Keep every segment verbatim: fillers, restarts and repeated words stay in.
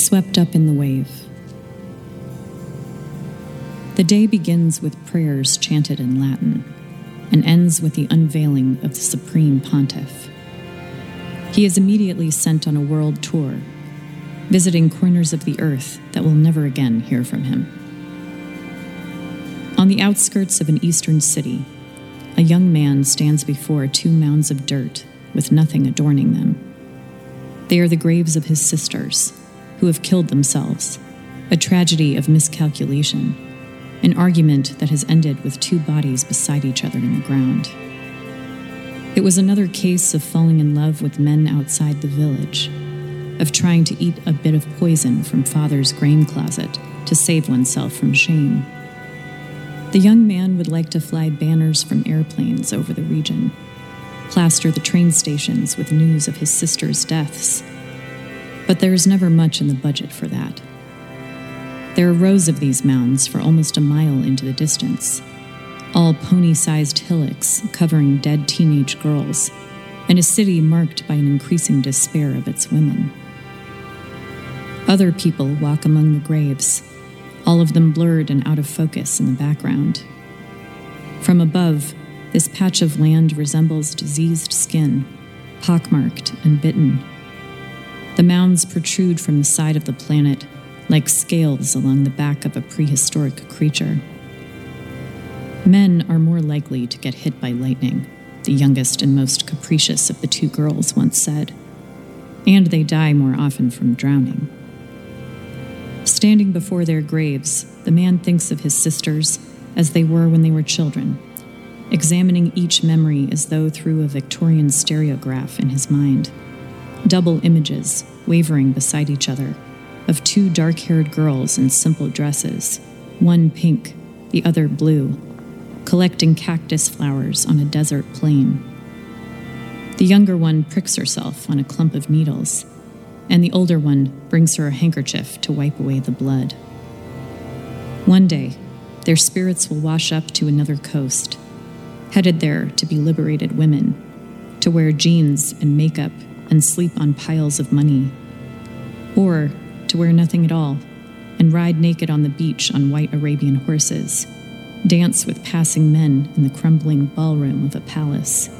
swept up in the wave. The day begins with prayers chanted in Latin and ends with the unveiling of the Supreme Pontiff. He is immediately sent on a world tour, visiting corners of the earth that will never again hear from him. On the outskirts of an eastern city, a young man stands before two mounds of dirt with nothing adorning them. They are the graves of his sisters, who have killed themselves, a tragedy of miscalculation, an argument that has ended with two bodies beside each other in the ground. It was another case of falling in love with men outside the village, of trying to eat a bit of poison from father's grain closet to save oneself from shame. The young man would like to fly banners from airplanes over the region, plaster the train stations with news of his sister's deaths. But there is never much in the budget for that. There are rows of these mounds for almost a mile into the distance, all pony-sized hillocks covering dead teenage girls, and a city marked by an increasing despair of its women. Other people walk among the graves, all of them blurred and out of focus in the background. From above, this patch of land resembles diseased skin, pockmarked and bitten. The mounds protrude from the side of the planet like scales along the back of a prehistoric creature. Men are more likely to get hit by lightning, the youngest and most capricious of the two girls once said, and they die more often from drowning. Standing before their graves, the man thinks of his sisters as they were when they were children, examining each memory as though through a Victorian stereograph in his mind. Double images, wavering beside each other, of two dark-haired girls in simple dresses, one pink, the other blue, collecting cactus flowers on a desert plain. The younger one pricks herself on a clump of needles, and the older one brings her a handkerchief to wipe away the blood. One day, their spirits will wash up to another coast, headed there to be liberated women, to wear jeans and makeup and sleep on piles of money, or to wear nothing at all and ride naked on the beach on white Arabian horses, dance with passing men in the crumbling ballroom of a palace.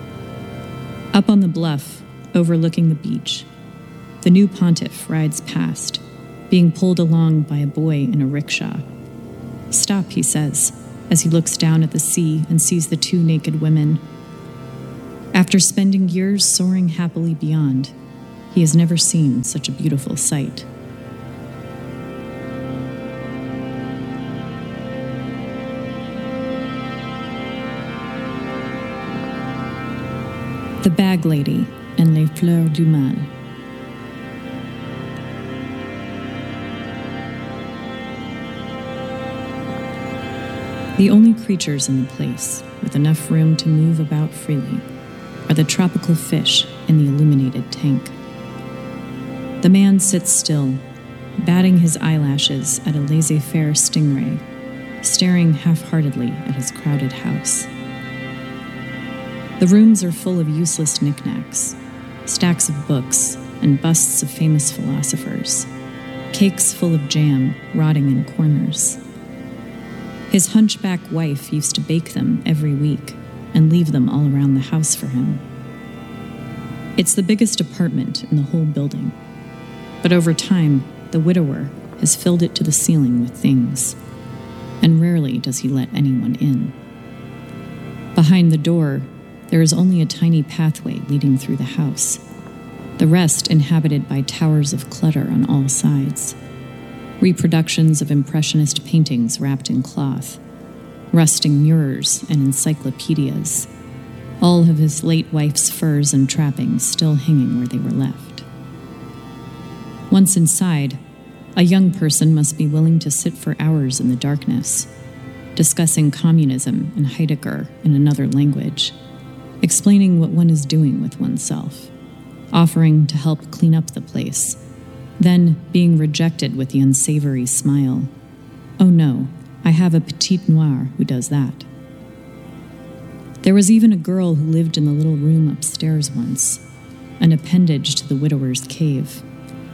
Up on the bluff, overlooking the beach, the new pontiff rides past, being pulled along by a boy in a rickshaw. "Stop," he says, as he looks down at the sea and sees the two naked women. After spending years soaring happily beyond, he has never seen such a beautiful sight. The Bag Lady and Les Fleurs du Mal. The only creatures in the place, with enough room to move about freely, are the tropical fish in the illuminated tank. The man sits still, batting his eyelashes at a laissez-faire stingray, staring half-heartedly at his crowded house. The rooms are full of useless knickknacks, stacks of books, and busts of famous philosophers, cakes full of jam rotting in corners. His hunchback wife used to bake them every week and leave them all around the house for him. It's the biggest apartment in the whole building, but over time, the widower has filled it to the ceiling with things, and rarely does he let anyone in. Behind the door, there is only a tiny pathway leading through the house, the rest inhabited by towers of clutter on all sides. Reproductions of impressionist paintings wrapped in cloth, rusting mirrors and encyclopedias, all of his late wife's furs and trappings still hanging where they were left. Once inside, a young person must be willing to sit for hours in the darkness, discussing communism and Heidegger in another language, explaining what one is doing with oneself, offering to help clean up the place, then being rejected with the unsavory smile. "Oh no, I have a petite noire who does that." There was even a girl who lived in the little room upstairs once, an appendage to the widower's cave.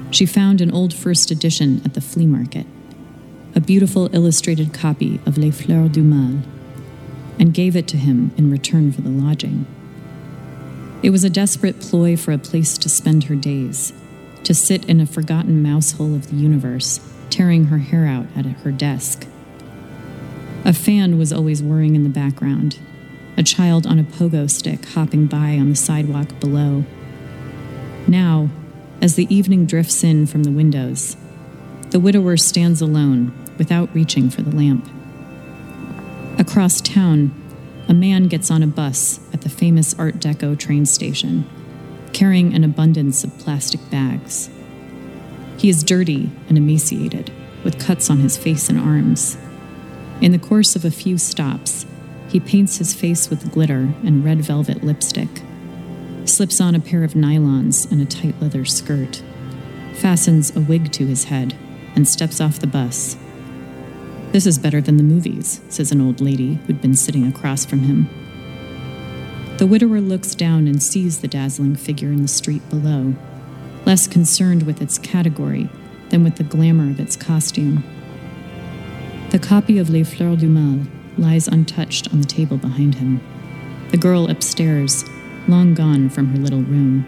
She found an old first edition at the flea market, a beautiful illustrated copy of Les Fleurs du Mal, and gave it to him in return for the lodging. It was a desperate ploy for a place to spend her days, to sit in a forgotten mouse hole of the universe, tearing her hair out at her desk. A fan was always whirring in the background, a child on a pogo stick hopping by on the sidewalk below. Now, as the evening drifts in from the windows, the widower stands alone without reaching for the lamp. Across town, a man gets on a bus at the famous Art Deco train station, carrying an abundance of plastic bags. He is dirty and emaciated, with cuts on his face and arms. In the course of a few stops, he paints his face with glitter and red velvet lipstick, slips on a pair of nylons and a tight leather skirt, fastens a wig to his head, and steps off the bus. "This is better than the movies," says an old lady who'd been sitting across from him. The widower looks down and sees the dazzling figure in the street below, less concerned with its category than with the glamour of its costume. The copy of Les Fleurs du Mal lies untouched on the table behind him. The girl upstairs, long gone from her little room.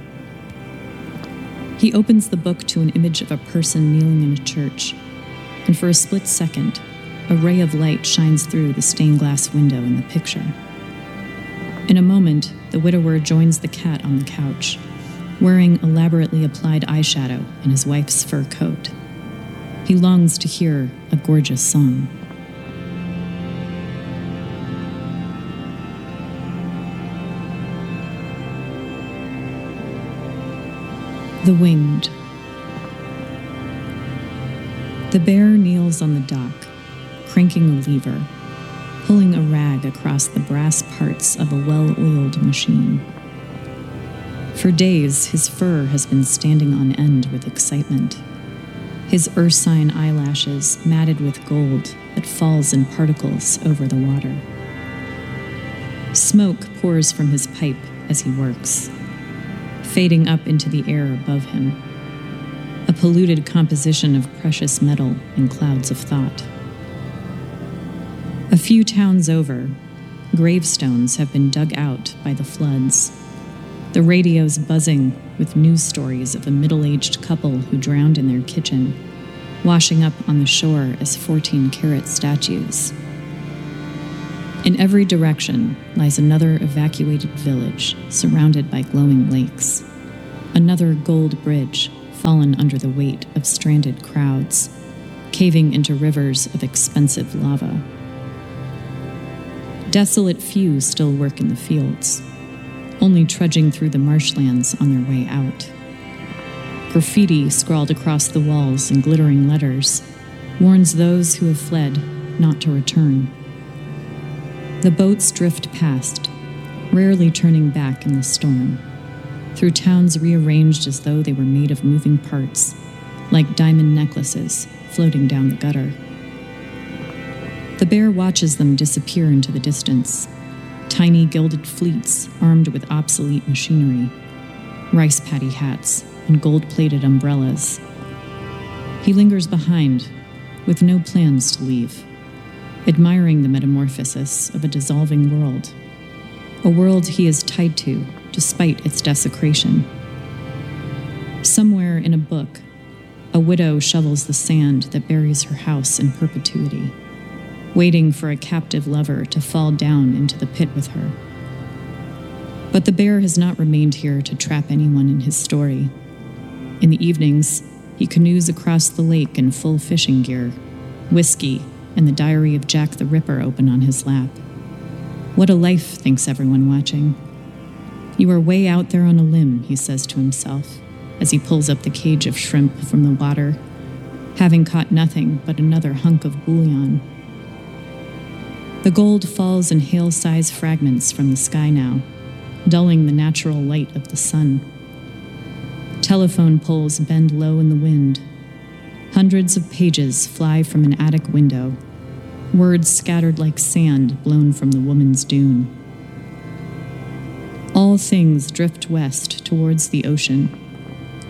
He opens the book to an image of a person kneeling in a church, and for a split second, a ray of light shines through the stained glass window in the picture. In a moment, the widower joins the cat on the couch, wearing elaborately applied eyeshadow and his wife's fur coat. He longs to hear a gorgeous song. The Winged. The bear kneels on the dock, cranking a lever, pulling a rag across the brass parts of a well-oiled machine. For days, his fur has been standing on end with excitement, his ursine eyelashes matted with gold that falls in particles over the water. Smoke pours from his pipe as he works, fading up into the air above him, a polluted composition of precious metal and clouds of thought. A few towns over, gravestones have been dug out by the floods, the radios buzzing with news stories of a middle-aged couple who drowned in their kitchen, washing up on the shore as fourteen-carat statues. In every direction lies another evacuated village surrounded by glowing lakes, another gold bridge fallen under the weight of stranded crowds, caving into rivers of expensive lava. Desolate few still work in the fields, only trudging through the marshlands on their way out. Graffiti scrawled across the walls in glittering letters warns those who have fled not to return. The boats drift past, rarely turning back in the storm, through towns rearranged as though they were made of moving parts, like diamond necklaces floating down the gutter. The bear watches them disappear into the distance, tiny gilded fleets armed with obsolete machinery, rice paddy hats, and gold-plated umbrellas. He lingers behind, with no plans to leave, admiring the metamorphosis of a dissolving world, a world he is tied to despite its desecration. Somewhere in a book, a widow shovels the sand that buries her house in perpetuity, waiting for a captive lover to fall down into the pit with her. But the bear has not remained here to trap anyone in his story. In the evenings, he canoes across the lake in full fishing gear, whiskey and the Diary of Jack the Ripper open on his lap. What a life, thinks everyone watching. You are way out there on a limb, he says to himself, as he pulls up the cage of shrimp from the water, having caught nothing but another hunk of bouillon. The gold falls in hail-size fragments from the sky now, dulling the natural light of the sun. Telephone poles bend low in the wind. Hundreds of pages fly from an attic window, words scattered like sand blown from the woman's dune. All things drift west towards the ocean,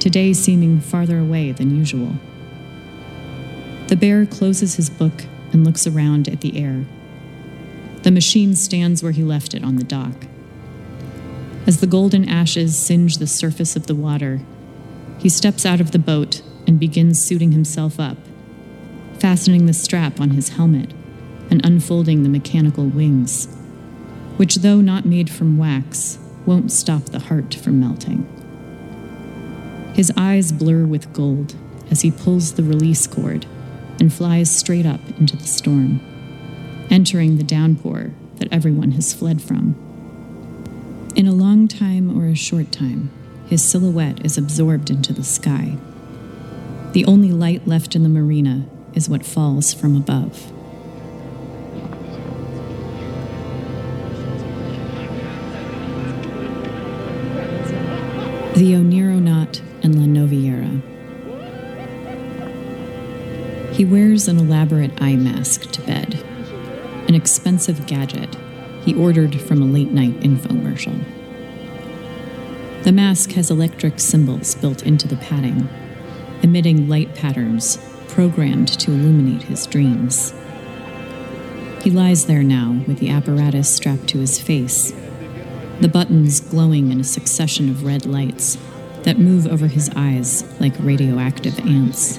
today seeming farther away than usual. The bear closes his book and looks around at the air. The machine stands where he left it on the dock. As the golden ashes singe the surface of the water, he steps out of the boat and begins suiting himself up, fastening the strap on his helmet and unfolding the mechanical wings, which, though not made from wax, won't stop the heart from melting. His eyes blur with gold as he pulls the release cord and flies straight up into the storm, entering the downpour that everyone has fled from. In a long time or a short time, his silhouette is absorbed into the sky. The only light left in the marina is what falls from above. The Onironaut and La Noviera. He wears an elaborate eye mask to bed, an expensive gadget he ordered from a late-night infomercial. The mask has electric symbols built into the padding, emitting light patterns programmed to illuminate his dreams. He lies there now with the apparatus strapped to his face, the buttons glowing in a succession of red lights that move over his eyes like radioactive ants.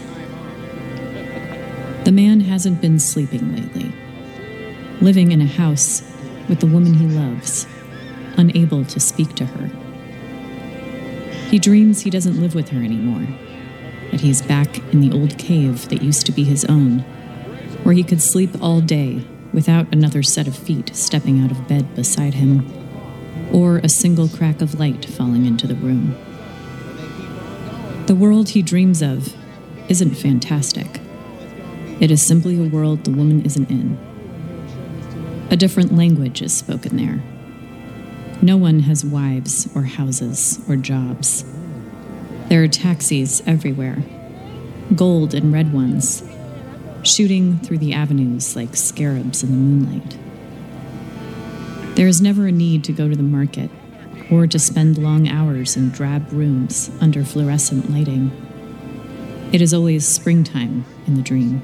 The man hasn't been sleeping lately, living in a house with the woman he loves, unable to speak to her. He dreams he doesn't live with her anymore, that he's back in the old cave that used to be his own, where he could sleep all day without another set of feet stepping out of bed beside him, or a single crack of light falling into the room. The world he dreams of isn't fantastic. It is simply a world the woman isn't in. A different language is spoken there. No one has wives or houses or jobs. There are taxis everywhere, gold and red ones, shooting through the avenues like scarabs in the moonlight. There is never a need to go to the market or to spend long hours in drab rooms under fluorescent lighting. It is always springtime in the dream.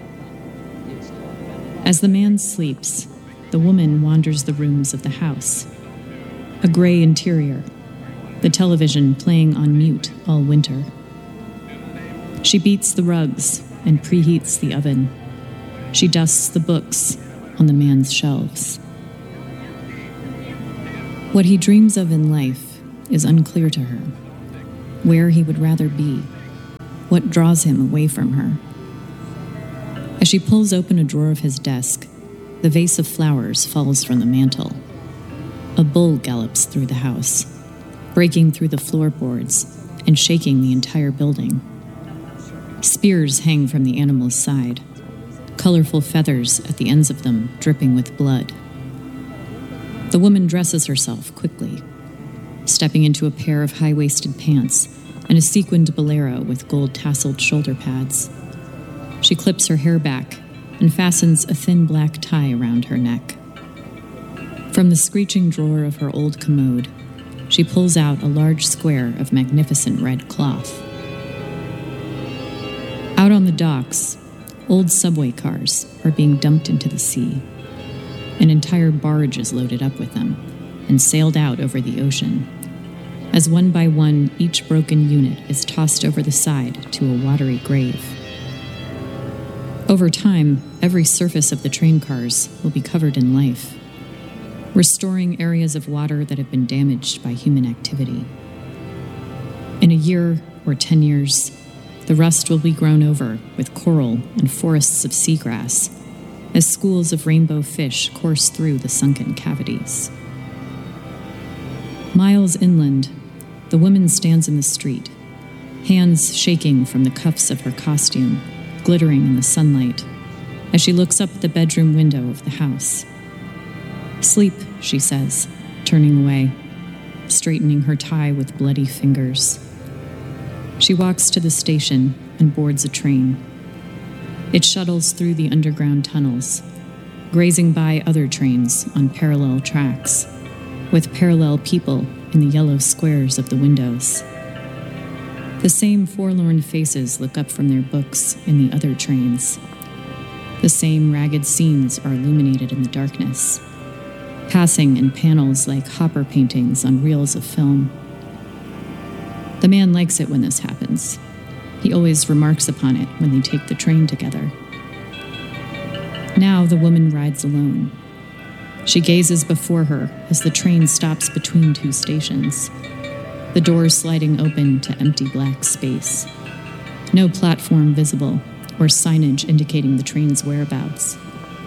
As the man sleeps, the woman wanders the rooms of the house. A gray interior, the television playing on mute all winter. She beats the rugs and preheats the oven. She dusts the books on the man's shelves. What he dreams of in life is unclear to her. Where he would rather be, what draws him away from her. As she pulls open a drawer of his desk, the vase of flowers falls from the mantel. A bull gallops through the house, breaking through the floorboards and shaking the entire building. Spears hang from the animal's side, colorful feathers at the ends of them dripping with blood. The woman dresses herself quickly, stepping into a pair of high-waisted pants and a sequined bolero with gold-tasseled shoulder pads. She clips her hair back and fastens a thin black tie around her neck. From the screeching drawer of her old commode, she pulls out a large square of magnificent red cloth. Out on the docks, old subway cars are being dumped into the sea. An entire barge is loaded up with them and sailed out over the ocean, as one by one each broken unit is tossed over the side to a watery grave. Over time, every surface of the train cars will be covered in life, restoring areas of water that have been damaged by human activity. In a year or ten years, the rust will be grown over with coral and forests of seagrass as schools of rainbow fish course through the sunken cavities. Miles inland, the woman stands in the street, hands shaking from the cuffs of her costume, glittering in the sunlight, as she looks up at the bedroom window of the house. "Sleep," she says, turning away, straightening her tie with bloody fingers. She walks to the station and boards a train. It shuttles through the underground tunnels, grazing by other trains on parallel tracks, with parallel people in the yellow squares of the windows. The same forlorn faces look up from their books in the other trains. The same ragged scenes are illuminated in the darkness, passing in panels like Hopper paintings on reels of film. The man likes it when this happens. He always remarks upon it when they take the train together. Now the woman rides alone. She gazes before her as the train stops between two stations, the doors sliding open to empty black space. No platform visible or signage indicating the train's whereabouts.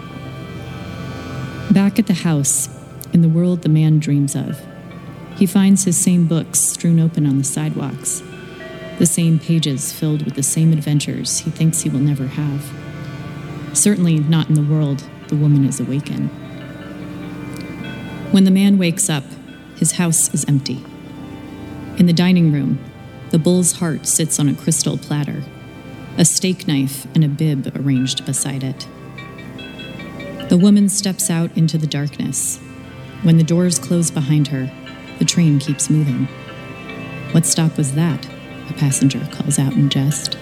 Back at the house, in the world the man dreams of, he finds his same books strewn open on the sidewalks, the same pages filled with the same adventures he thinks he will never have. Certainly not in the world the woman is awake in. When the man wakes up, his house is empty. In the dining room, the bull's heart sits on a crystal platter, a steak knife and a bib arranged beside it. The woman steps out into the darkness. When the doors close behind her, the train keeps moving. What stop was that? A passenger calls out in jest.